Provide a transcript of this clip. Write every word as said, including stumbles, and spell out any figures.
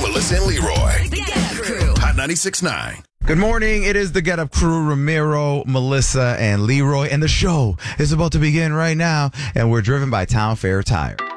Melissa and Leroy. The Get Up Crew. Hot ninety-six point nine. Good morning. It is the Get Up Crew, Ramiro, Melissa, and Leroy. And the show is about to begin right now. And we're driven by Town Fair Tire.